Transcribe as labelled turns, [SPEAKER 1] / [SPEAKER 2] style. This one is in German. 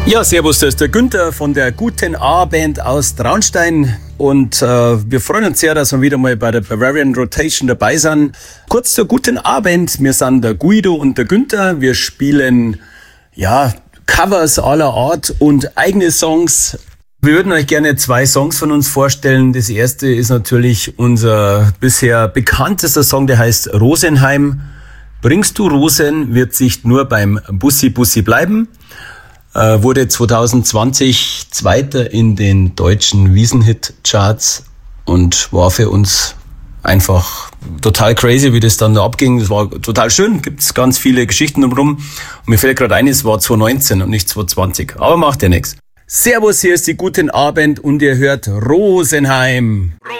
[SPEAKER 1] Ja, servus, das ist der Günther von der Guten A-Band aus Traunstein und wir freuen uns sehr, dass wir wieder mal bei der Bavarian Rotation dabei sind. Kurz zur Guten A-Band, wir sind der Guido und der Günther, wir spielen Covers aller Art und eigene Songs. Wir würden euch gerne 2 Songs von uns vorstellen. Das erste ist natürlich unser bisher bekanntester Song, der heißt Rosenheim. Bringst du Rosen, wird sich nur beim Bussi Bussi bleiben. Wurde 2020 Zweiter in den deutschen Wiesenhit-Charts und war für uns einfach total crazy, wie das dann da abging. Das war total schön, gibt's ganz viele Geschichten drumherum. Und mir fällt gerade ein, es war 2019 und nicht 2020. Aber macht ja nichts. Servus, hier ist die Guten A-Band und ihr hört Rosenheim.